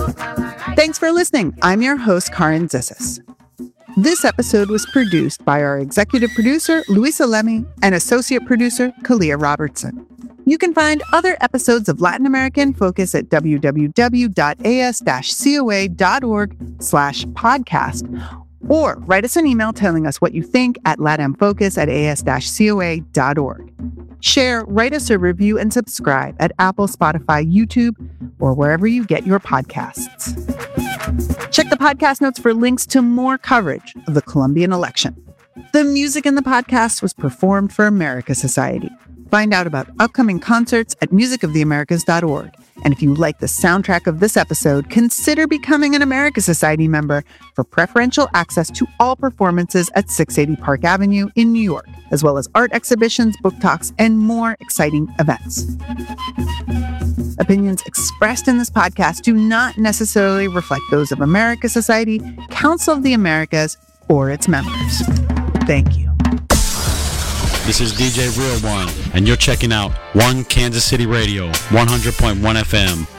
Thanks for listening. I'm your host, Karin Zissis. This episode was produced by our executive producer, Luisa Lemmy, and associate producer, Kalia Robertson. You can find other episodes of Latin American Focus at www.as-coa.org/podcast, or write us an email telling us what you think at latamfocus@as-coa.org. Share, write us a review, and subscribe at Apple, Spotify, YouTube, or wherever you get your podcasts. Check the podcast notes for links to more coverage of the Colombian election. The music in the podcast was performed for America Society. Find out about upcoming concerts at musicoftheamericas.org. And if you like the soundtrack of this episode, consider becoming an America Society member for preferential access to all performances at 680 Park Avenue in New York, as well as art exhibitions, book talks, and more exciting events. Opinions expressed in this podcast do not necessarily reflect those of America Society, Council of the Americas, or its members. Thank you. This is DJ Real One, and you're checking out One Kansas City Radio, 100.1 FM.